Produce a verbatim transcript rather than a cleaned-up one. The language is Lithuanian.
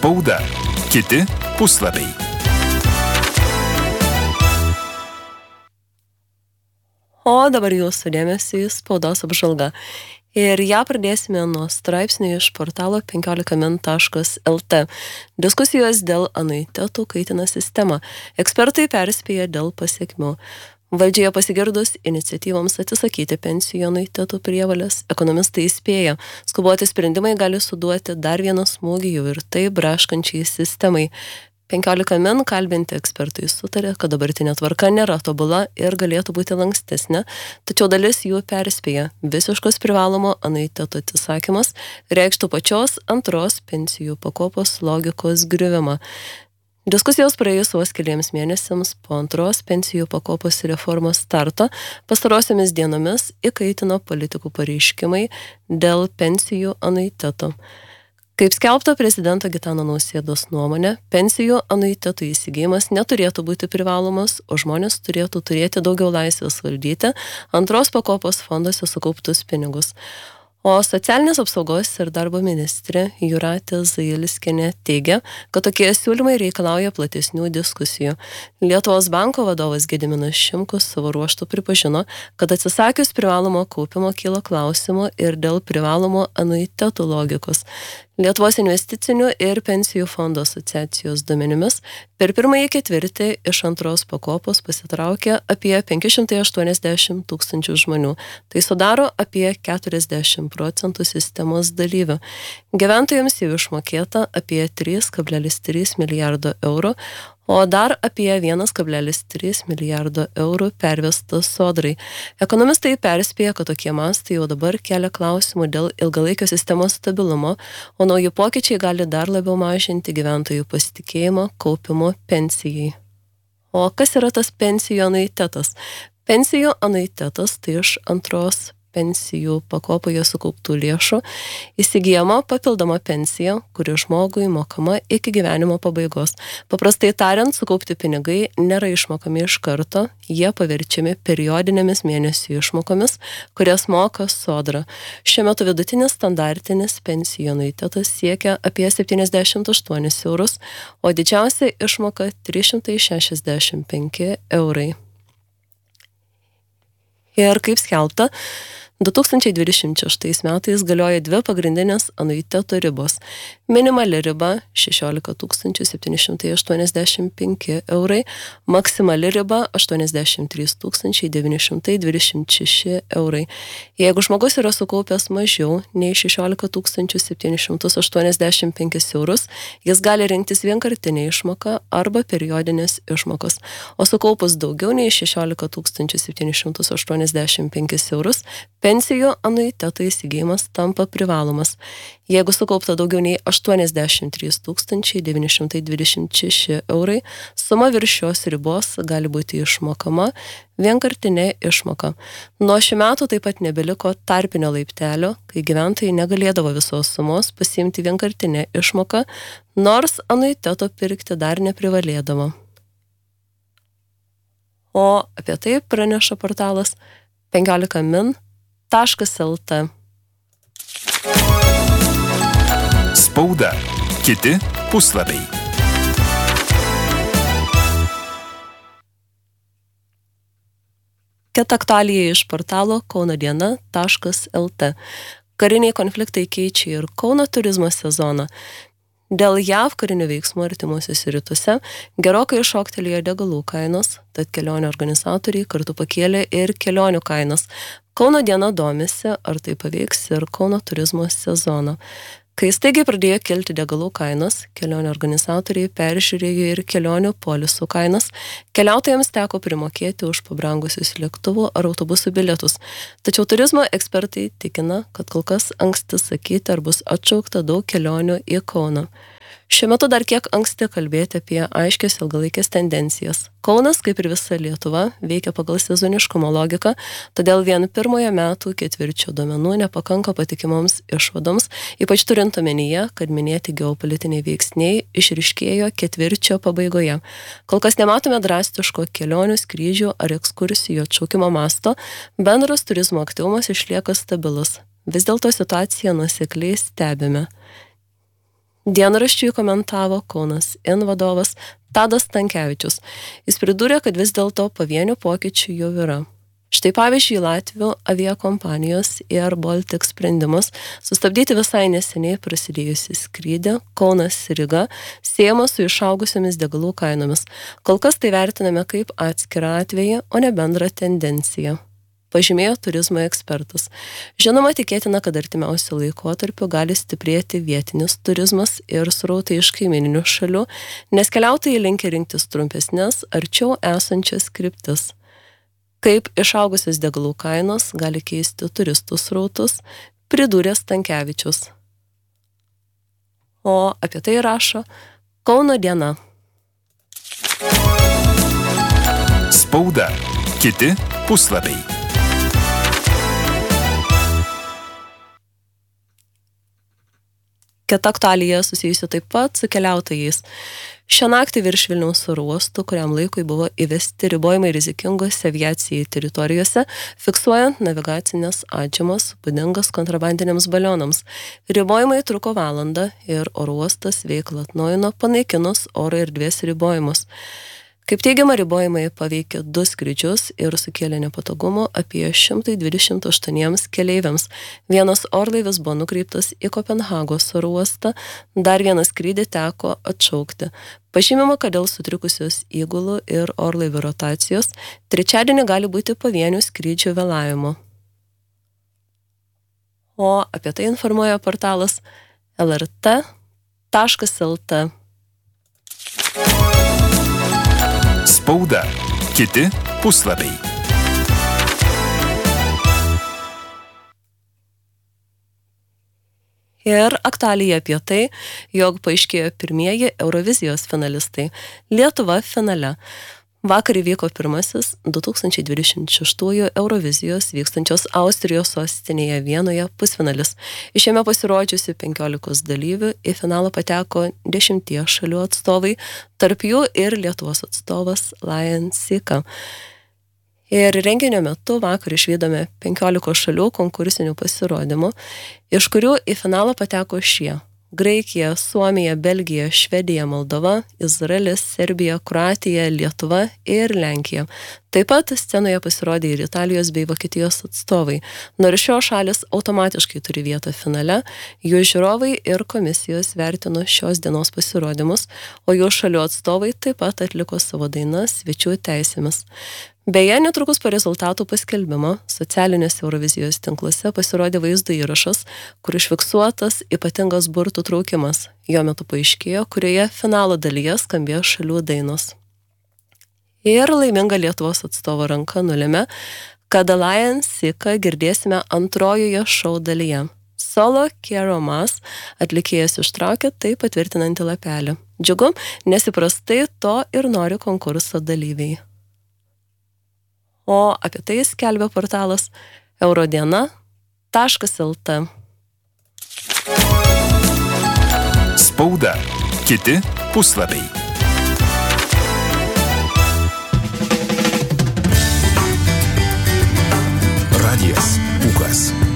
Spauda. Kiti puslapiai. O dabar jūsų dėmesiui spaudos apžvalga. Ir ją pradėsime nuo straipsnių iš portalo penkiolika min taškas lt. Diskusijos dėl anuitetų kaitina sistemą. Ekspertai perspėja dėl pasiekmių. Valdžioje pasigirdus iniciatyvoms atsisakyti pensijų anuitetų prievalės, ekonomistai įspėja, skuboti sprendimai gali suduoti dar vieną smūgį jau ir tai braškančiai sistemai. penkiolika min kalbinti ekspertai sutarė, kad dabartinė tvarka nėra tobula ir galėtų būti lankstesnė, tačiau dalis jų perspėja, visiškos privalomo anuiteto atsisakymas reikštų pačios antros pensijų pakopos logikos griuvimą. Diskusijos praėjus vos keliems mėnesiams po antros pensijų pakopos reformos starto pastarosiomis dienomis įkaitino politikų pareiškimai dėl pensijų anuiteto. Kaip skelbta prezidento Gitano Nausėdos nuomonė, pensijų anuitetų įsigijimas neturėtų būti privalomas, o žmonės turėtų turėti daugiau laisvės valdyti antros pakopos fonduose sukauptus pinigus. O socialinės apsaugos ir darbo ministrė Jūratė Zailskienė teigia, kad tokie siūlymai reikalauja platesnių diskusijų. Lietuvos banko vadovas Gediminas Šimkus savo ruožtu pripažino, kad atsisakius privalomo kaupimo kyla klausimų ir dėl privalomo anuitetų logikos. Lietuvos investicinių ir pensijų fondo asociacijos duomenimis per pirmąjį ketvirtį iš antros pakopos pasitraukė apie penki šimtai aštuoniasdešimt tūkstančių žmonių. Tai sudaro apie keturiasdešimt procentų sistemos dalyvių. Gyventojams jau išmokėta apie trys kablelis trys milijardo eurų, o dar apie vienas kablelis trys milijardo eurų pervesta sodrai. Ekonomistai perspėja, kad tokie mastai jau dabar kelia klausimų dėl ilgalaikio sistemos stabilumo, o nauji pokyčiai gali dar labiau mažinti gyventojų pasitikėjimą kaupimo pensijai. O kas yra tas pensijų anuitetas? Pensijų anuitetas tai iš antros pensijų pakopoje sukauptų lėšų įsigyjama papildoma pensija, kuri žmogui mokama iki gyvenimo pabaigos. Paprastai tariant, sukaupti pinigai nėra išmokami iš karto, jie paverčiami periodinėmis mėnesių išmokomis, kurias moka sodra. Šiuo metu vidutinis standartinis pensijų anuitetas siekia apie septyniasdešimt aštuonis eurus, o didžiausia išmoka trys šimtai šešiasdešimt penki eurai. Ir kaip skelbta, du tūkstančiai dvidešimt šeštais metais galioja dvi pagrindinės anuiteto ribos. Minimali riba šešiolika tūkstančių septyni šimtai aštuoniasdešimt penki eurai, maksimali riba aštuoniasdešimt trys tūkstančiai devyni šimtai dvidešimt šeši eurai. Jeigu žmogus yra sukaupęs mažiau nei šešiolika tūkstančių septyni šimtai aštuoniasdešimt penki eurus, jis gali rinktis vienkartinę išmoką arba periodinės išmokos. O sukaupus daugiau nei šešiolika tūkstančių septyni šimtai aštuoniasdešimt penki eurus, pensijų anuiteto įsigijimas tampa privalomas. Jeigu sukaupta daugiau nei aštuoniasdešimt trys tūkstančiai devyni šimtai dvidešimt šeši eurai, suma virš šios ribos gali būti išmokama vienkartinė išmoka. Nuo šių metų taip pat nebeliko tarpinio laiptelio, kai gyventojai negalėdavo visos sumos pasiimti vienkartinę išmoką, nors anuiteto pirkti dar neprivalėdavo. O apie tai praneša portalas penkiolika min taškas lt. Spauda. Kiti puslapiai. Kita aktualija iš portalo kauno diena taškas lt. Kariniai konfliktai keičia ir Kauno turizmo sezoną. Dėl J A V karinių veiksmų artimuosiuose rytuose gerokai iššoktelėjo degalų kainos, tad kelionių organizatoriai kartu pakėlė ir kelionių kainas. Kauno diena domisi, ar tai paveiks ir Kauno turizmo sezoną. Kai staigiai pradėjo kilti degalų kainos, kelionių organizatoriai peržiūrėjo ir kelionių polisų kainas, keliautojams teko primokėti už pabrangusius lėktuvų ar autobusų bilietus. Tačiau turizmo ekspertai tikina, kad kol kas anksti sakyti, ar bus atšaukta daug kelionių į Kauną. Šiuo metu dar kiek anksti kalbėti apie aiškias ilgalaikės tendencijas. Kaunas, kaip ir visa Lietuva, veikia pagal sezoniškumo logiką, todėl vien pirmojo metų ketvirčio duomenų nepakanka patikimoms išvadoms, ypač turint omenyje, kad minėti geopolitiniai veiksniai išryškėjo ketvirčio pabaigoje. Kol kas nematome drastiško kelionių, skrydžių ar ekskursijų atšaukimo masto, bendras turizmo aktyvumas išlieka stabilus. Vis dėlto situaciją nuosekliai stebime. Dienraščiui komentavo Kaunas In vadovas Tadas Stankevičius. Jis pridūrė, kad vis dėlto pavienių pokyčių jau yra. Štai pavyzdžiui, Latvių aviakompanijos Air Baltic sprendimas sustabdyti visai neseniai prasidėjusį skrydį Kaunas-Ryga siejamas su išaugusiomis degalų kainomis. Kol kas tai vertiname kaip atskirą atvejį, o ne bendrą tendenciją, pažymėjo turizmo ekspertas. Žinoma, tikėtina, kad artimiausiu laikotarpiu gali stiprėti vietinis turizmas ir srautai iš kaimininių šalių, nes keliautojai linkę rinktis trumpesnes, arčiau esančias kryptis. Kaip išaugusios degalų kainos gali keisti turistų srautus, pridūrė Stankevičius. O apie tai rašo Kauno diena. Spauda. Kiti puslapiai. Kita aktualija susijusi taip pat su keliautojais. Šią naktį virš Vilniaus oro uostų, kuriam laikui buvo įvesti ribojimai rizikingose aviacijai teritorijose, fiksuojant navigacinės atžymas būdingas kontrabandiniams balionams. Ribojimai truko valandą ir oro uostas veiklą atnaujino panaikinus oro erdvės ribojimus. Kaip teigiama, ribojimai paveikė du skrydžius ir sukėlė nepatogumų apie šimtas dvidešimt aštuoniems keleiviams. Vienas orlaivis buvo nukreiptas į Kopenhagos oro uostą, dar vieną skrydį teko atšaukti. Pažymima, kad dėl sutrikusios įgulų ir orlaivių rotacijos trečiadienį gali būti pavienių skrydžių vėlavimo. O apie tai informuoja portalas L R T taškas L T. Spauda. Kiti puslapiai. Ir aktualija apie tai, jog paaiškėjo pirmieji Eurovizijos finalistai. Lietuva finale. Vakar įvyko pirmasis du tūkstančiai dvidešimt šeštųjų Eurovizijos vykstančios Austrijos sostinėje Vienoje pusfinalis. Iš jame pasirodžiusių penkiolikos dalyvių į finalą pateko dešimties šalių atstovai, tarp jų ir Lietuvos atstovas Lion Sika. Ir renginio metu vakar išvydome penkiolikos šalių konkursinių pasirodymų, iš kurių į finalą pateko šie: Graikija, Suomija, Belgija, Švedija, Moldova, Izraelis, Serbija, Kroatija, Lietuva ir Lenkija. Taip pat scenoje pasirodė ir Italijos bei Vokietijos atstovai. Nors šios šalis automatiškai turi vietą finale, jų žiūrovai ir komisijos vertino šios dienos pasirodymus, o jų šalių atstovai taip pat atliko savo dainas svečių teisėmis. Beje, netrukus po rezultatų paskelbimo socialinėse Eurovizijos tinkluose pasirodė vaizdo įrašas, kur užfiksuotas ypatingas burtų traukimas. Jo metu paaiškėjo, kurioje finalo dalyje skambėjo šalių dainos. Ir laiminga Lietuvos atstovo ranka nulėmė, kad Lion Sika girdėsime antrojoje šou dalyje. Solo Quiero Más atlikėjas ištraukė tai patvirtinantį lapelį. Džiugu, nes įprastai to ir nori konkurso dalyviai. O apie tai skelbia portalas eurodiena taškas L T. Spauda. Kiti puslapiai. Radijas Pūkas.